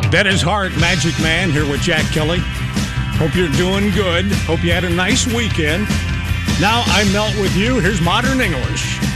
Dead as Heart, Magic Man, here with Jack Kelly. Hope you're doing good. Hope you had a nice weekend. Now I melt with you. Here's Modern English.